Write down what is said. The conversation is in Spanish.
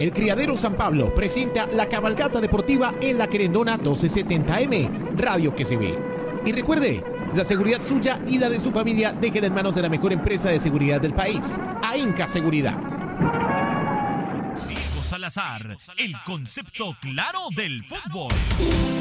El Criadero San Pablo presenta la cabalgata deportiva en la Querendona 1270M, Radio que se ve. Y recuerde, la seguridad suya y la de su familia dejen en manos de la mejor empresa de seguridad del país, AINCA Seguridad. Diego Salazar, el concepto claro del fútbol.